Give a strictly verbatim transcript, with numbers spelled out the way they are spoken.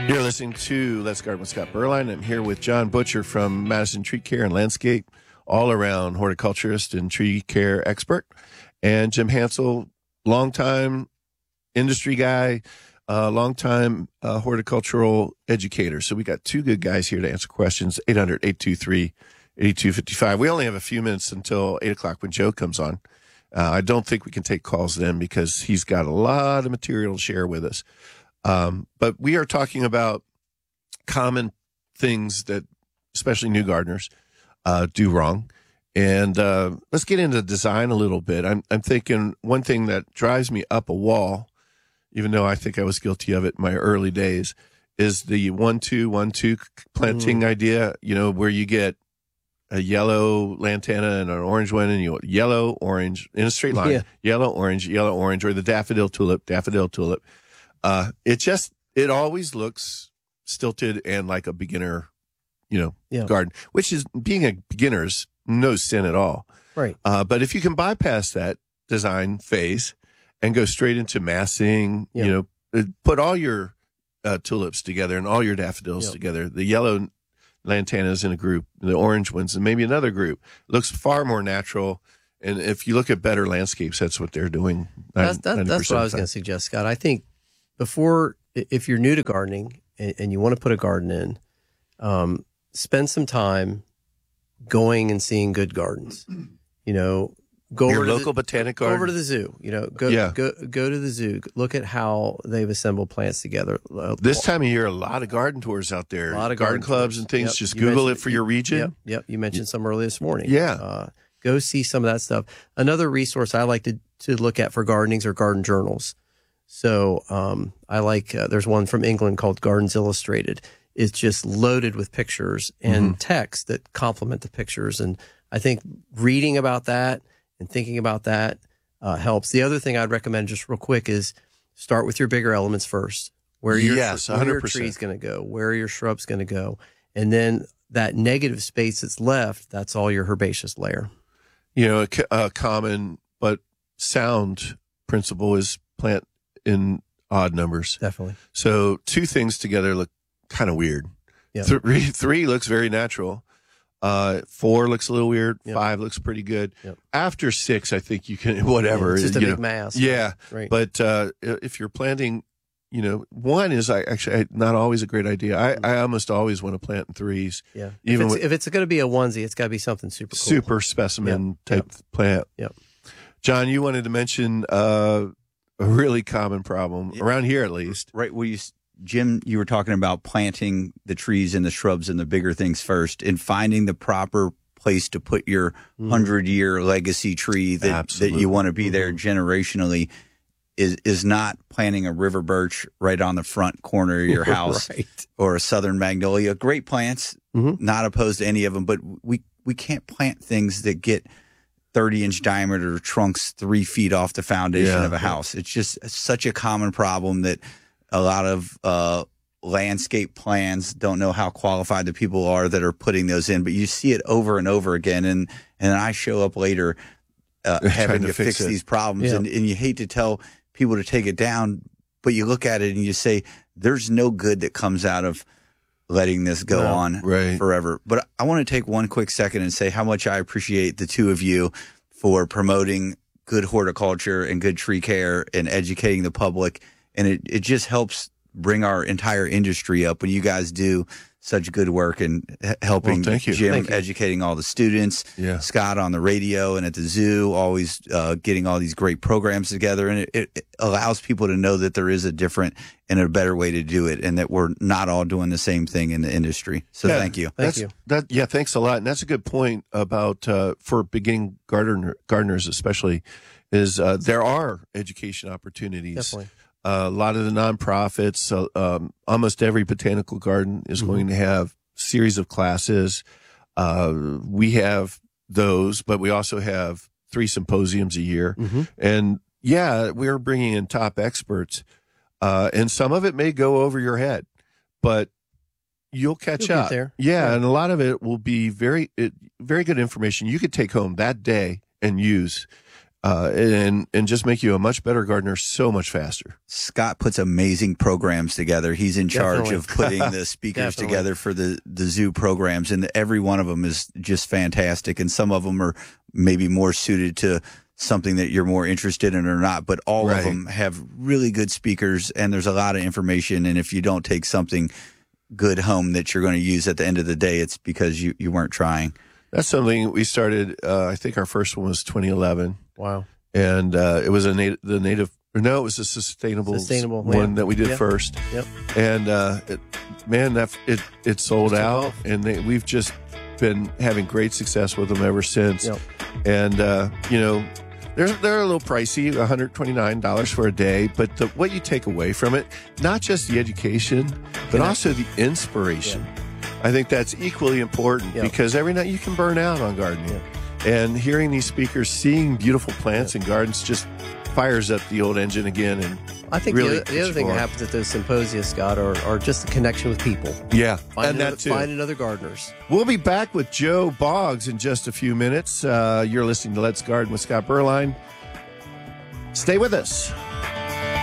You're listening to Let's Garden with Scott Berline. I'm here with John Butcher from Madison Tree Care and Landscape, all-around horticulturist and tree care expert, and Jim Hansel, longtime industry guy, uh, longtime uh, horticultural educator. So we got two good guys here to answer questions. eight hundred, eight two three, eight two five five. We only have a few minutes until eight o'clock when Joe comes on. Uh, I don't think we can take calls then because he's got a lot of material to share with us. Um, but we are talking about common things that especially new gardeners uh, do wrong. And uh, let's get into design a little bit. I'm, I'm thinking one thing that drives me up a wall, even though I think I was guilty of it in my early days, is the one, two, one, two planting mm. idea, you know, where you get a yellow lantana and an orange one, and you yellow, orange in a straight line, yeah. yellow, orange, yellow, orange, or the daffodil tulip, daffodil tulip. Uh, it just, it always looks stilted and like a beginner, you know, yeah. garden, which is being a beginner is no sin at all. Right. Uh, but if you can bypass that design phase and go straight into massing, yeah. you know, put all your uh, tulips together and all your daffodils yeah. together, the yellow lantanas in a group, the orange ones, and maybe another group, it looks far more natural. And if you look at better landscapes, that's what they're doing. That's, that, that's what I was going to suggest, Scott. I think before, if you're new to gardening and, and you want to put a garden in, um, spend some time going and seeing good gardens. You know, go your over to local the, botanic garden. Go over to the zoo. You know, go yeah. go go to the zoo. Look at how they've assembled plants together. This time of year, a lot of garden tours out there. A lot of garden, garden clubs tours. and things. Yep. Just You Google it for your region. Yep, yep. You mentioned some early this morning. Yeah. Uh, go see some of that stuff. Another resource I like to to look at for gardenings are garden journals. So um, I like, uh, there's one from England called Gardens Illustrated. It's just loaded with pictures and mm-hmm. text that complement the pictures. And I think reading about that and thinking about that uh, helps. The other thing I'd recommend just real quick is start with your bigger elements first. Where your, yes, where your tree's going to go, where your shrub's going to go. And then that negative space that's left, that's all your herbaceous layer. You know, a, a common but sound principle is plant in odd numbers. Definitely. So two things together look kind of weird. Yep. Three, three looks very natural. Uh, four looks a little weird. Yep. Five looks pretty good. Yep. After six, I think you can, whatever. Yeah, it's just a you big know. mass. Yeah. Right. But uh, if you're planting, you know, one is I actually not always a great idea. I, I almost always want to plant in threes. Yeah. Even if it's, with, if it's going to be a onesie, it's got to be something super cool. Super specimen yep. type yep. plant. Yep. John, you wanted to mention uh, a really common problem yeah. around here, at least. Right. Well, you, Jim, you were talking about planting the trees and the shrubs and the bigger things first, and finding the proper place to put your mm. hundred-year legacy tree that, that you want to be there generationally is is not planting a river birch right on the front corner of your house right. or a southern magnolia. Great plants, mm-hmm. not opposed to any of them, but we, we can't plant things that get thirty-inch diameter trunks three feet off the foundation yeah. of a house. It's just such a common problem that a lot of uh, landscape plans don't know how qualified the people are that are putting those in. But you see it over and over again, and and I show up later uh, having to, to fix, fix these problems, yeah. and, and you hate to tell people to take it down, but you look at it and you say, there's no good that comes out of letting this go no, on right. forever. But I want to take one quick second and say how much I appreciate the two of you for promoting good horticulture and good tree care and educating the public. And it, it just helps bring our entire industry up when you guys do such good work and helping well, you. Jim Thank educating all the students, yeah. Scott on the radio and at the zoo, always uh, getting all these great programs together. And it, it allows people to know that there is a different and a better way to do it, and that we're not all doing the same thing in the industry. So yeah, thank you. Thank that's, you. That, yeah, thanks a lot. And that's a good point about uh, for beginning gardener, gardeners especially, is uh, there are education opportunities. Definitely. Uh, a lot of the nonprofits, uh, um, almost every botanical garden is mm-hmm. going to have series of classes. Uh, we have those, but we also have three symposiums a year. Mm-hmm. And yeah, we're bringing in top experts. Uh, and some of it may go over your head, but you'll catch you'll up get there. Yeah, yeah. And a lot of it will be very, it, very good information you could take home that day and use. uh, and and just make you a much better gardener so much faster. Scott puts amazing programs together. He's in charge Definitely. of putting the speakers Definitely. together for the, the zoo programs, and every one of them is just fantastic. And some of them are maybe more suited to something that you're more interested in or not, but all Right. of them have really good speakers, and there's a lot of information. And if you don't take something good home that you're going to use at the end of the day, it's because you, you weren't trying. That's something we started. Uh, I think our first one was twenty eleven, Wow. and uh, it was a native, the native. Or no, it was a sustainable, Sustainable, one yeah. that we did Yeah. first. Yep. And uh, it, man, that it it sold Just took out, off. and they, we've just been having great success with them ever since. Yep. And uh, you know, they're they're a little pricey, one hundred twenty-nine dollars for a day, but the, what you take away from it, not just the education, but Connect. also the inspiration. I think that's equally important Yep. because every night you can burn out on gardening, Yep. and hearing these speakers, seeing beautiful plants and gardens, just fires up the old engine again. And I think really the, other, the gets other you thing that going. happens at those symposia, Scott, are, are just the connection with people. yeah, Finding, and other, that too. finding other gardeners. We'll be back with Joe Boggs in just a few minutes. Uh, you're listening to Let's Garden with Scott Berline. Stay with us.